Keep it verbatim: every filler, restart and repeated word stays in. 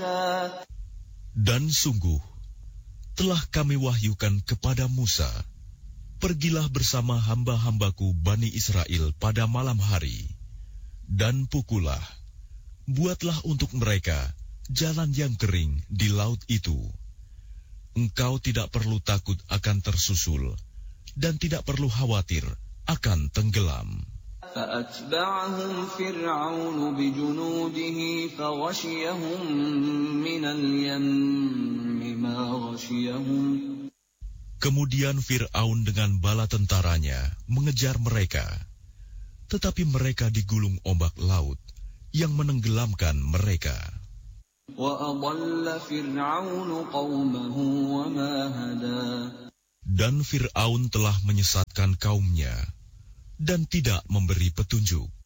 موسى Dan sungguh, telah kami wahyukan kepada Musa, pergilah bersama hamba-hambaku Bani Israel pada malam hari, dan pukullah, buatlah untuk mereka jalan yang kering di laut itu. Engkau tidak perlu takut akan tersusul, dan tidak perlu khawatir akan tenggelam. فأتبعهم فرعون بجنوده فغشيهم من اليم ما غشيهم. Kemudian Fir'aun dengan bala tentaranya mengejar mereka, tetapi mereka digulung ombak laut yang menenggelamkan mereka. وأضل فرعون قومه وما هدى. Dan Fir'aun telah menyesatkan kaumnya dan tidak memberi petunjuk.